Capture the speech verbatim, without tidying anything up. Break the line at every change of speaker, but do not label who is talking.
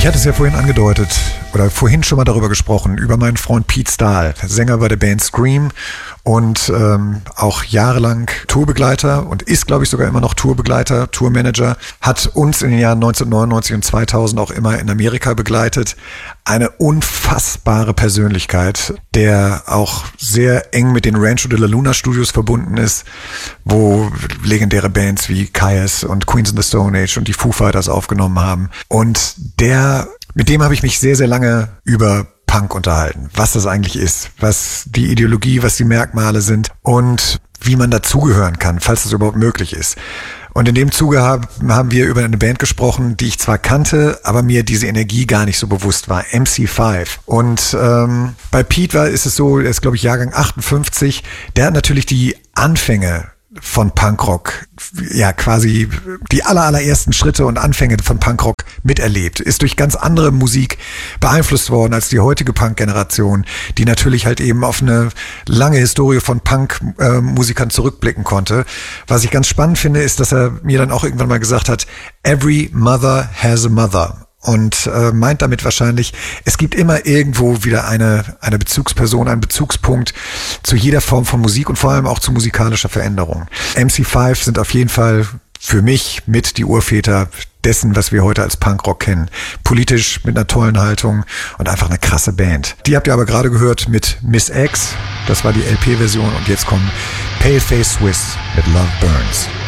Ich hatte es ja vorhin angedeutet oder vorhin schon mal darüber gesprochen, über meinen Freund Pete Stahl, Sänger bei der Band Scream und ähm, auch jahrelang Tourbegleiter und ist, glaube ich, sogar immer noch Tourbegleiter, Tourmanager, hat uns in den Jahren neunzehnhundertneunundneunzig und zweitausend auch immer in Amerika begleitet. Eine unfassbare Persönlichkeit, der auch sehr eng mit den Rancho de la Luna Studios verbunden ist, wo legendäre Bands wie Kyuss und Queens of the Stone Age und die Foo Fighters aufgenommen haben. Und der, mit dem habe ich mich sehr, sehr lange über Punk unterhalten, was das eigentlich ist, was die Ideologie, was die Merkmale sind und wie man dazugehören kann, falls das überhaupt möglich ist. Und in dem Zuge haben wir über eine Band gesprochen, die ich zwar kannte, aber mir diese Energie gar nicht so bewusst war, M C fünf. Und ähm, bei Pete war, ist es so, er ist, glaube ich, Jahrgang achtundfünfzig, der hat natürlich die Anfänge von Punkrock, ja quasi die aller, allerersten Schritte und Anfänge von Punkrock miterlebt, ist durch ganz andere Musik beeinflusst worden als die heutige Punk-Generation, die natürlich halt eben auf eine lange Historie von Punk-Musikern zurückblicken konnte. Was ich ganz spannend finde, ist, dass er mir dann auch irgendwann mal gesagt hat, every mother has a mother. Und äh, meint damit wahrscheinlich, es gibt immer irgendwo wieder eine eine Bezugsperson, einen Bezugspunkt zu jeder Form von Musik und vor allem auch zu musikalischer Veränderung. M C fünf sind auf jeden Fall für mich mit die Urväter dessen, was wir heute als Punkrock kennen. Politisch, mit einer tollen Haltung und einfach eine krasse Band. Die habt ihr aber gerade gehört mit Miss X, das war die L P-Version und jetzt kommen Paleface Swiss mit Love Burns.